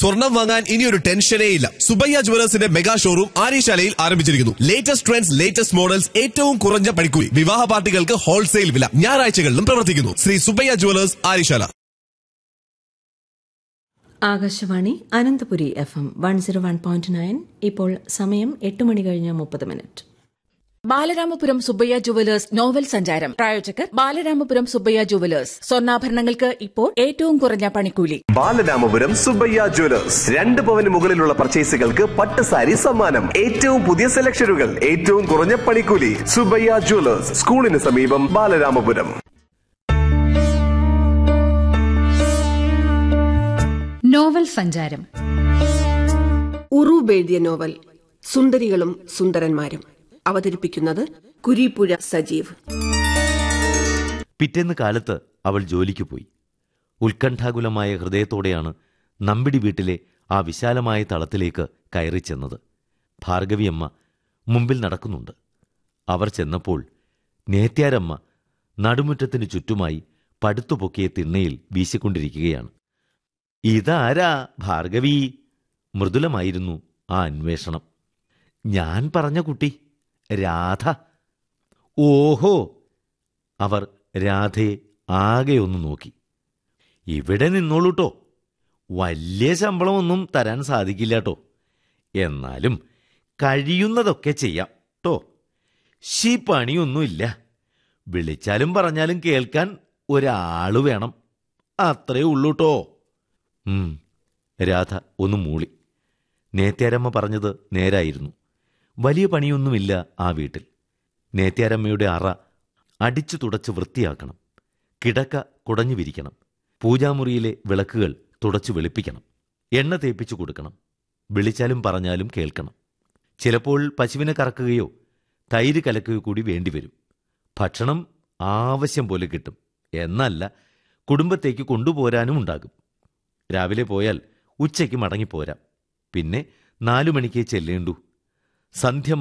സ്വർണം വാങ്ങാൻ ഇനിയൊരു ടെൻഷനേ ഇല്ല. സുബയ്യ ജുവലേഴ്സിന്റെ മെഗാ ഷോറൂം ആര്യശാലയിൽ ആരംഭിച്ചിരിക്കുന്നു. ലേറ്റസ്റ്റ് ട്രെൻഡ്സ്, ലേറ്റസ്റ്റ് മോഡൽസ്, ഏറ്റവും കുറഞ്ഞ പണിക്കൂലി, വിവാഹ പാർട്ടികൾക്ക് ഹോൾസെയിൽ വില. ഞായറാഴ്ചകളിലും പ്രവർത്തിക്കുന്നു. ശ്രീ സുബയ്യ ജുവലേഴ്സ്, ആര്യശാല. ആകാശവാണി അനന്തപുരി FM 101.9. ഇപ്പോൾ സമയം 8 മണി കഴിഞ്ഞ് 30 minute. Balaramapuram Subbaiah jewellers novel സഞ്ചാരം പ്രായോജകർ ബാലരാമപുരം സുബ്ബയ്യ ജുവലേഴ്സ്. സ്വർണ്ണാഭരണങ്ങൾക്ക് ഇപ്പോൾ ഏറ്റവും കുറഞ്ഞ പണിക്കൂലി. ബാലരാമപുരം സുബ്ബയ്യ ജുവലേഴ്സ്. 2 പവന് മുകളിലുള്ള പർച്ചേസുകൾക്ക് പട്ട് സാരി സമ്മാനം. ഏറ്റവും പുതിയ സെലക്ഷനുകൾ, ഏറ്റവും കുറഞ്ഞ പണിക്കൂലി. സുബ്ബയ്യ ജുവലേഴ്സ്, സ്കൂളിന് സമീപം, ബാലരാമപുരം. നോവൽ സഞ്ചാരം. ഉറൂബ് എഴുതിയ നോവൽ സുന്ദരികളും സുന്ദരന്മാരും. അവതരിപ്പിക്കുന്നത് കുരീപ്പുഴ സജീവ്. പിറ്റേന്ന് കാലത്ത് അവൾ ജോലിക്ക് പോയി. ഉത്കണ്ഠാകുലമായ ഹൃദയത്തോടെയാണ് നമ്പിടി വീട്ടിലെ ആ വിശാലമായ തളത്തിലേക്ക് കയറി ചെന്നത്. ഭാർഗവിയമ്മ മുമ്പിൽ നടക്കുന്നുണ്ട്. അവർ ചെന്നപ്പോൾ നേത്യാരമ്മ നടുമുറ്റത്തിനു ചുറ്റുമായി പടുത്തുപൊക്കിയ തിണ്ണയിൽ വീശിക്കൊണ്ടിരിക്കുകയാണ്. ഇതാരാ ഭാർഗവി? മൃദുലമായിരുന്നു ആ അന്വേഷണം. ഞാൻ പറഞ്ഞ കുട്ടി, രാധ. ഓഹോ! അവർ രാധയെ ആകെ ഒന്ന് നോക്കി. ഇവിടെ നിന്നോളൂട്ടോ, വലിയ ശമ്പളമൊന്നും തരാൻ സാധിക്കില്ല കേട്ടോ, എന്നാലും കഴിയുന്നതൊക്കെ ചെയ്യാം ട്ടോ. ശീ പണിയൊന്നുമില്ല. വിളിച്ചാലും പറഞ്ഞാലും കേൾക്കാൻ ഒരാള് വേണം, അത്രേ ഉള്ളൂട്ടോ. രാധ ഒന്ന് മൂളി. നേത്യാരമ്മ പറഞ്ഞത് നേരായിരുന്നു. വലിയ പണിയൊന്നുമില്ല ആ വീട്ടിൽ. നേത്യാരമ്മയുടെ അറ അടിച്ചു തുടച്ച് വൃത്തിയാക്കണം, കിടക്ക കുടഞ്ഞു വിരിക്കണം, പൂജാമുറിയിലെ വിളക്കുകൾ തുടച്ചു വെളുപ്പിക്കണം, എണ്ണ തേപ്പിച്ചു കൊടുക്കണം, വിളിച്ചാലും പറഞ്ഞാലും കേൾക്കണം. ചിലപ്പോൾ പശുവിനെ കറക്കുകയോ തൈര് കലക്കുകയോ കൂടി വേണ്ടിവരും. ഭക്ഷണം ആവശ്യം പോലെ കിട്ടും, എന്നല്ല കുടുംബത്തേക്ക് കൊണ്ടുപോരാനും ഉണ്ടാകും. രാവിലെ പോയാൽ ഉച്ചയ്ക്ക് മടങ്ങിപ്പോരാം. പിന്നെ 4 മണിക്കേ ചെല്ലേണ്ടൂ. സന്ധ്യ